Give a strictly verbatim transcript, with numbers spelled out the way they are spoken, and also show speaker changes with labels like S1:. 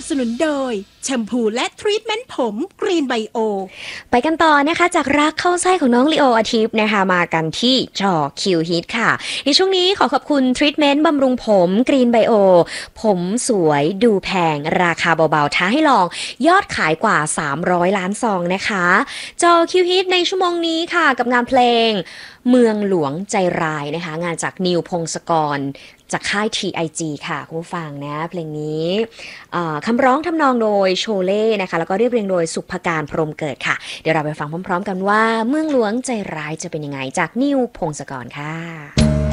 S1: สนุนโดยแชมพูและทรีทเมนต์ผมกรีนไบโอ
S2: ไปกันต่อนะคะจากรักเข้าไส้ของน้องลีโออาทิตย์นะคะมากันที่จอคิวฮิตค่ะในช่วงนี้ขอขอบคุณทรีทเมนต์บำรุงผมกรีนไบโอผมสวยดูแพงราคาเบาๆท้าให้ลองยอดขายกว่าสามร้อยล้านซองนะคะจอคิวฮิตในชั่วโมงนี้ค่ะกับงานเพลงเมืองหลวงใจร้ายนะคะงานจากนิวพงศกรจากค่าย ที ไอ จี ค่ะคุณผู้ฟังนะเพลงนี้คำร้องทำนองโดยโชเล่นะคะแล้วก็เรียบเรียงโดยสุภการพรหมเกิดค่ะเดี๋ยวเราไปฟังพร้อมๆกันว่าเมืองหลวงใจร้ายจะเป็นยังไงจากนิวพงศกรค่ะ